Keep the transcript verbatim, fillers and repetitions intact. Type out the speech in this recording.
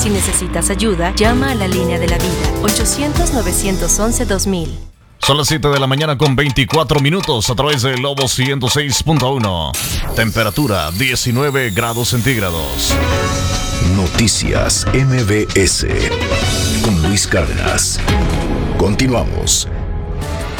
Si necesitas ayuda, llama a la línea de la vida, ochocientos, novecientos once, dos mil. Son las siete de la mañana con veinticuatro minutos a través de Lobo ciento seis punto uno. Temperatura diecinueve grados centígrados. Noticias M B S con Luis Cárdenas. Continuamos.